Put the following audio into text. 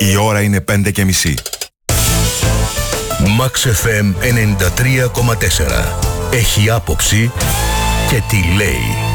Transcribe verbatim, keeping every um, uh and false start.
Η ώρα είναι πέντε και μισή. Max εφ εμ ενενήντα τρία κόμμα τέσσερα. Έχει άποψη και τι λέει.